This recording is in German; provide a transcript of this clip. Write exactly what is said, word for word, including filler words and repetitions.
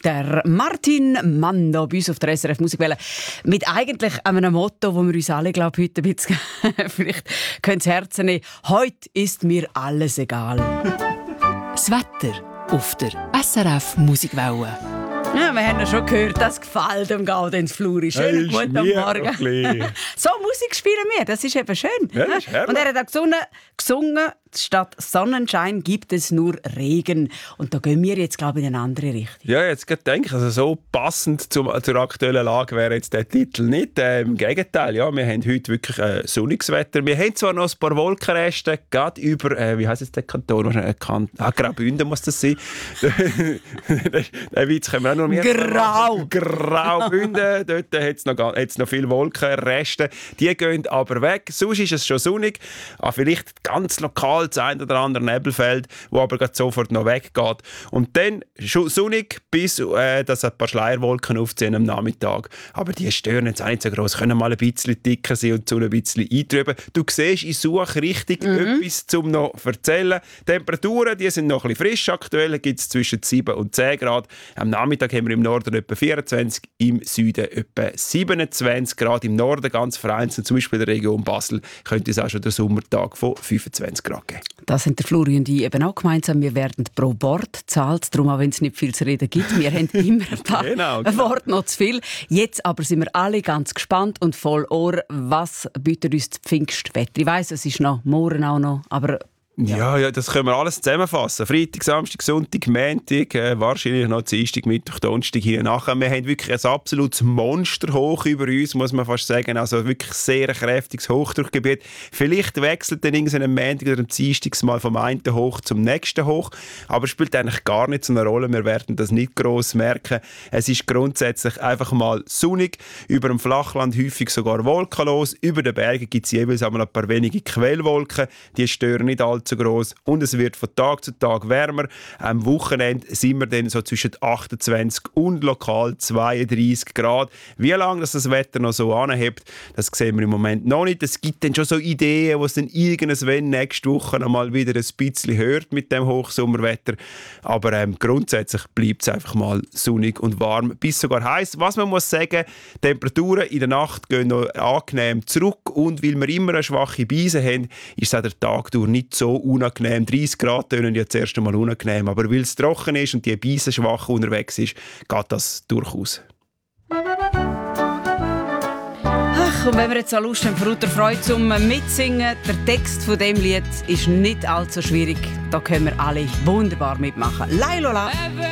der Martin Mando bei uns auf der S R F Musikwelle mit eigentlich einem Motto, wo wir uns alle, glaube ich, heute ein bisschen vielleicht können das Herz nehmen. Heute ist mir alles egal. Das Wetter auf der S R F Musikwelle. Ja, wir haben ja schon gehört, das gefällt dem Gaudenz Fluri. Schönen hey, guten Morgen. So Musik spielen wir, das ist eben schön. Ja, das ist herrlich. Und er hat auch gesungen, gesungen, statt Sonnenschein gibt es nur Regen. Und da gehen wir jetzt, glaube ich, in eine andere Richtung. Ja, jetzt denke ich, also so passend zum, zur aktuellen Lage wäre jetzt der Titel nicht. Äh, Im Gegenteil, ja, wir haben heute wirklich äh, sonniges Wetter. Wir haben zwar noch ein paar Wolkenreste, gerade über, äh, wie heisst es der Kanton? Wahrscheinlich kan- ah, Graubünden muss das sein. Den Witz können wir auch noch mehr Grau. Graubünden, dort hat es noch, hat's noch viele Wolkenreste. Die gehen aber weg. Sonst ist es schon sonnig. Ah, vielleicht ganz lokal das ein oder andere Nebelfeld, wo aber gerade sofort noch weggeht. Und dann schon sonnig, bis äh, dass ein paar Schleierwolken aufziehen am Nachmittag. Aber die stören jetzt auch nicht so gross, können mal ein bisschen dicker sein und so ein bisschen eintrüben. Du siehst, ich suche richtig mhm. etwas zum noch zu erzählen. Temperaturen, die sind noch ein bisschen frisch. Aktuell gibt es zwischen sieben und zehn Grad. Am Nachmittag haben wir im Norden etwa vierundzwanzig, im Süden etwa siebenundzwanzig Grad. Im Norden ganz vereinzelt, zum Beispiel in der Region Basel, könnte es auch schon der Sommertag von fünfundzwanzig Grad geben. Das sind der Flori und ich eben auch gemeinsam. Wir werden pro Wort gezahlt, darum auch wenn es nicht viel zu reden gibt. Wir haben immer ein paar genau, genau. Worte noch zu viel. Jetzt aber sind wir alle ganz gespannt und voll Ohr. Was bietet uns das Pfingstwetter? Ich weiss, es ist noch morgen auch noch, aber Ja. Ja, ja, das können wir alles zusammenfassen. Freitag, Samstag, Sonntag, Montag, äh, wahrscheinlich noch Dienstag, Mittwoch, Donnerstag hier nachher. Wir haben wirklich ein absolutes Monsterhoch über uns, muss man fast sagen. Also wirklich sehr kräftiges Hochdruckgebiet. Vielleicht wechselt dann irgendein Montag oder am Dienstag mal vom einen Hoch zum nächsten Hoch. Aber spielt eigentlich gar nicht so eine Rolle. Wir werden das nicht gross merken. Es ist grundsätzlich einfach mal sonnig. Über dem Flachland häufig sogar wolkenlos. Über den Bergen gibt es jeweils einmal ein paar wenige Quellwolken. Die stören nicht allzu so gross. Und es wird von Tag zu Tag wärmer. Am Wochenende sind wir dann so zwischen achtundzwanzig und lokal zweiunddreißig Grad. Wie lange das, das Wetter noch so anhebt, das sehen wir im Moment noch nicht. Es gibt dann schon so Ideen, wo es dann irgendwann nächste Woche noch mal wieder ein bisschen hört mit dem Hochsommerwetter. Aber ähm, grundsätzlich bleibt es einfach mal sonnig und warm, bis sogar heiß. Was man muss sagen, Temperaturen in der Nacht gehen noch angenehm zurück und weil wir immer eine schwache Beise haben, ist es auch der Tag durch nicht so unangenehm. dreissig Grad tönen ja zuerst einmal unangenehm, aber weil es trocken ist und die Beise schwach unterwegs ist, geht das durchaus. Ach, und wenn wir jetzt auch Lust haben, Freude Freude zum Mitsingen, der Text von dem Lied ist nicht allzu schwierig. Da können wir alle wunderbar mitmachen. Lailola!